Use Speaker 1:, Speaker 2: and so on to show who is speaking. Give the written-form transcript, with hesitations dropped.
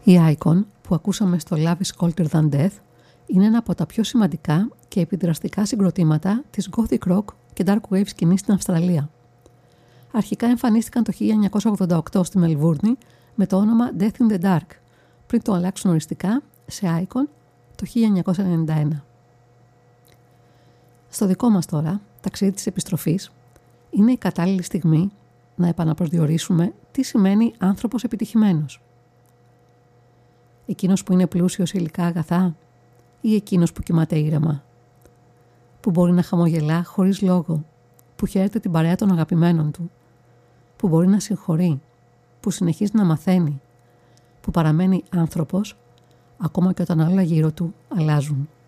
Speaker 1: Η Icon που ακούσαμε στο Love is Colder Than Death είναι ένα από τα πιο σημαντικά και επιδραστικά συγκροτήματα της Gothic Rock και Dark Wave σκηνής στην Αυστραλία. Αρχικά εμφανίστηκαν το 1988 στη Μελβούρνη με το όνομα Death in the Dark, πριν το αλλάξουν οριστικά σε Icon το 1991. Στο δικό μας τώρα, ταξίδι της επιστροφής, είναι η κατάλληλη στιγμή να επαναπροσδιορίσουμε τι σημαίνει άνθρωπος επιτυχημένος. Εκείνος που είναι πλούσιος σε υλικά αγαθά ή εκείνος που κοιμάται ήρεμα, που μπορεί να χαμογελά χωρίς λόγο, που χαίρεται την παρέα των αγαπημένων του, που μπορεί να συγχωρεί, που συνεχίζει να μαθαίνει, που παραμένει άνθρωπος ακόμα και όταν όλα γύρω του αλλάζουν.